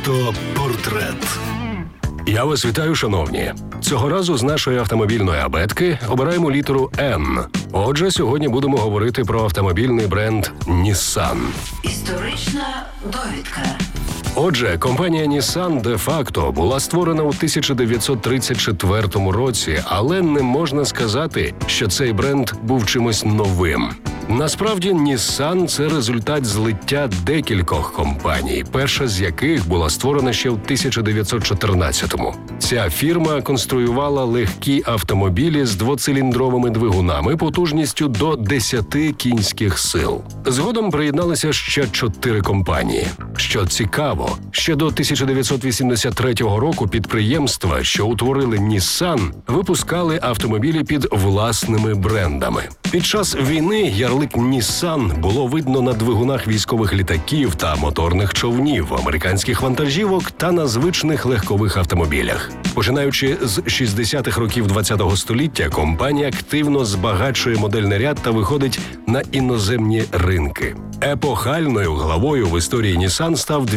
Автопортрет. Я вас вітаю, шановні. Цього разу з нашої автомобільної абетки обираємо літеру «Н». Отже, сьогодні будемо говорити про автомобільний бренд Nissan. Історична довідка. Отже, компанія Nissan де-факто була створена у 1934 році, але не можна сказати, що цей бренд був чимось новим. Насправді, Nissan – це результат злиття декількох компаній, перша з яких була створена ще в 1914-му. Ця фірма конструювала легкі автомобілі з двоциліндровими двигунами потужністю до 10 кінських сил. Згодом приєдналися ще 4 компанії. Що цікаво, ще до 1983 року підприємства, що утворили Nissan, випускали автомобілі під власними брендами. Під час війни ярлик Nissan було видно на двигунах військових літаків та моторних човнів, американських вантажівок та на звичних легкових автомобілях. Починаючи з 60-х років ХХ століття, компанія активно збагачує модельний ряд та виходить на іноземні ринки. Епохальною главою в історії Nissan став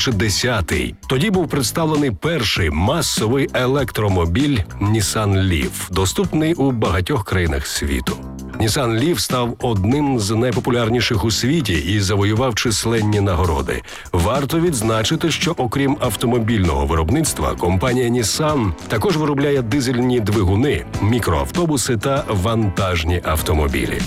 2010-й. Тоді був представлений перший масовий електромобіль Nissan Leaf, доступний у багатьох країнах світу. Nissan Leaf став одним з найпопулярніших у світі і завоював численні нагороди. Варто відзначити, що окрім автомобільного виробництва, компанія Nissan також виробляє дизельні двигуни, мікроавтобуси та вантажні автомобілі.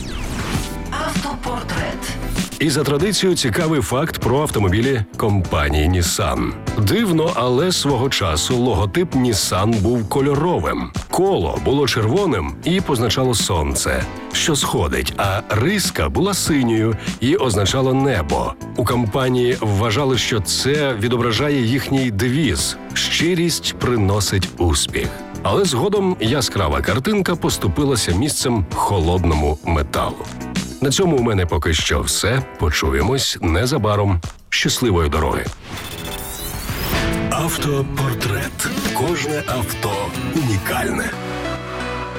Автопортрет. І за традицією цікавий факт про автомобілі компанії Nissan. Дивно, але свого часу логотип Nissan був кольоровим. Коло було червоним і позначало сонце, що сходить, а риска була синьою і означало небо. У компанії вважали, що це відображає їхній девіз «Щирість приносить успіх». Але згодом яскрава картинка поступилася місцем холодному металу. На цьому у мене поки що все. Почуємось незабаром. Щасливої дороги. Автопортрет. Кожне авто унікальне.